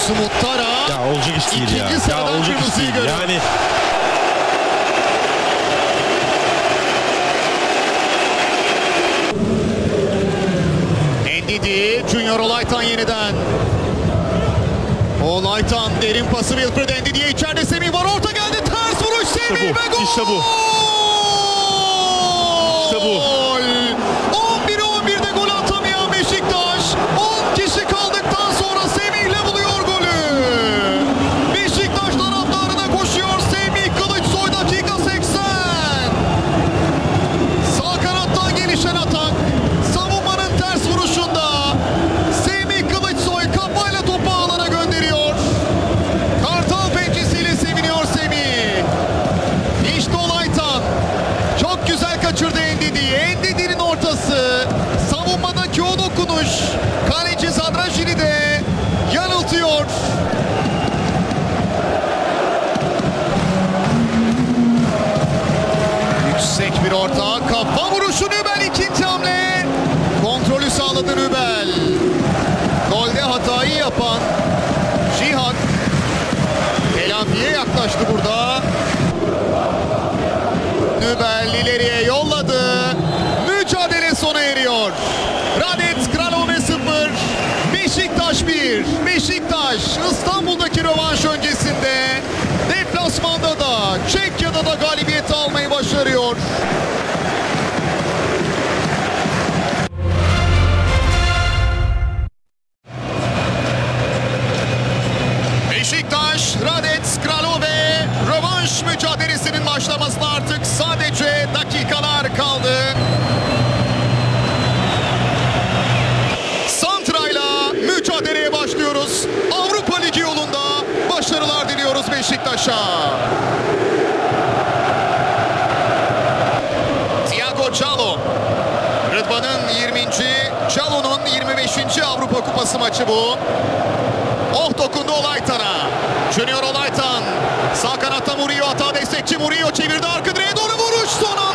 Aksu Muttara. Ya olacak iş değil ya. İkinci Ya sıradan olacak iş kırmızıyı değil. görüyor. Yani Ndidi, Junior Olaytan yeniden. Olaytan derin pası Wilfred Ndidi'ye, içeride Semih var, orta geldi, ters vuruş Semih ve gol! İşte bu. İşte bu. 11'e 11'de gol atamayan Beşiktaş 10 kişi kaldıktan sonra Semih'le buluyor golü. Beşiktaş taraftarına koşuyor Semih Kılıçsoy, dakika 80. Sağ kanattan gelişen atak. Savunmanın ters vuruşunda Semih Kılıçsoy kafayla topu alana gönderiyor. Kartal pençesiyle seviniyor Semih. İşte Olaytan. Çok güzel kaçırdı Ndidi'yi. Ndidi'nin ortası. Savunmadaki o dokunuş. Kaleci Zadrajini de yanıltıyor. Yüksek bir orta. Kafa vuruşu Nübel, ikinci hamle. Kontrolü sağladı Nübel. Golde hatayı yapan Cihan telafiye yaklaştı burada. Nübel ileriye yolladı. Mücadele sona eriyor. Radetz Kralove 0, Beşiktaş 1. Beşiktaş İstanbul'daki rövanş öncesinde deplasmanda da Çekya'da da galibiyeti almayı başarıyor. Beşiktaş, Radetz Kralove rövanş mücadelesinin başlamasına artık sadece dakikalar kaldı. Santra'yla mücadeleye başlıyoruz. Avrupa Ligi yolunda başarılar diliyoruz Beşiktaş'a. Thiago Çalo. Rıdvan'ın 20. Çalo'nun 25. Avrupa Kupası maçı bu. Oh, dokundu Olaytan'a. Junior Olaytan. Sağ kanatta Murillo, hata destekçi Murillo çevirdi, arka direğe doğru vuruş, son